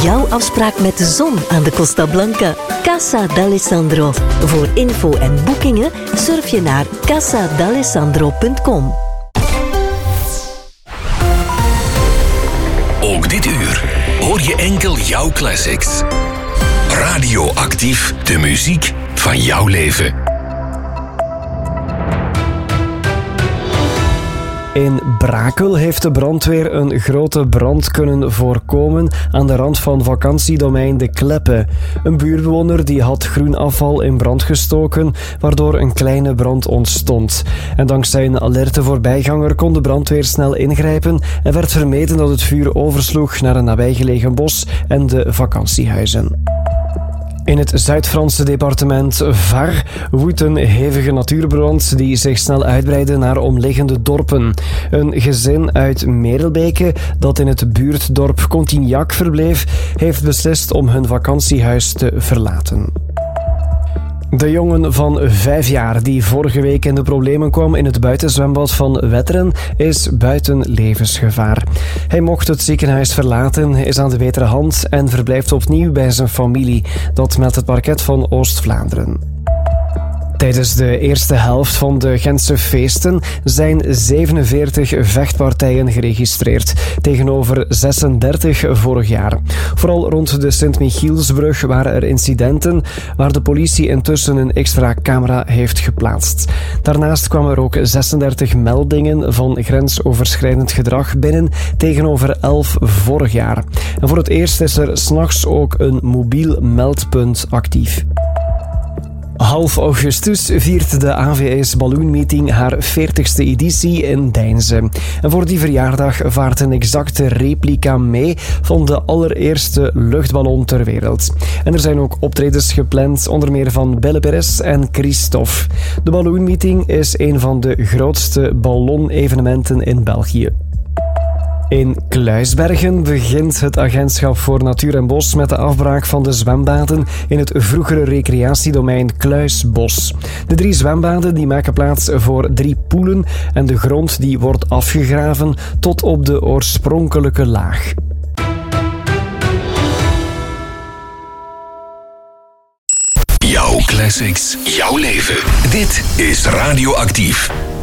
jouw afspraak met de zon aan de Costa Blanca. Casa d'Alessandro. Voor info en boekingen surf je naar casadalessandro.com. Ook dit uur hoor je enkel jouw classics. Radioactief, de muziek van jouw leven. In Brakel heeft de brandweer een grote brand kunnen voorkomen aan de rand van vakantiedomein De Kleppe. Een buurtbewoner die had groen afval in brand gestoken, waardoor een kleine brand ontstond. En dankzij een alerte voorbijganger kon de brandweer snel ingrijpen en werd vermeden dat het vuur oversloeg naar een nabijgelegen bos en de vakantiehuizen. In het Zuid-Franse departement Var woedt een hevige natuurbrand die zich snel uitbreidde naar omliggende dorpen. Een gezin uit Merelbeke dat in het buurtdorp Contignac verbleef, heeft beslist om hun vakantiehuis te verlaten. De jongen van 5 jaar die vorige week in de problemen kwam in het buitenzwembad van Wetteren is buiten levensgevaar. Hij mocht het ziekenhuis verlaten, is aan de betere hand en verblijft opnieuw bij zijn familie. Dat meldt het parket van Oost-Vlaanderen. Tijdens de eerste helft van de Gentse feesten zijn 47 vechtpartijen geregistreerd, tegenover 36 vorig jaar. Vooral rond de Sint-Michielsbrug waren er incidenten waar de politie intussen een extra camera heeft geplaatst. Daarnaast kwamen er ook 36 meldingen van grensoverschrijdend gedrag binnen, tegenover 11 vorig jaar. En voor het eerst is er 's nachts ook een mobiel meldpunt actief. Half augustus viert de AVS Balloon Meeting haar 40ste editie in Deinze. En voor die verjaardag vaart een exacte replica mee van de allereerste luchtballon ter wereld. En er zijn ook optredens gepland, onder meer van Belle Perez en Christophe. De Balloon Meeting is een van de grootste ballonevenementen in België. In Kluisbergen begint het Agentschap voor Natuur en Bos met de afbraak van de zwembaden in het vroegere recreatiedomein Kluisbos. De 3 zwembaden die maken plaats voor 3 poelen en de grond die wordt afgegraven tot op de oorspronkelijke laag. Jouw classics, jouw leven. Dit is Radioactief.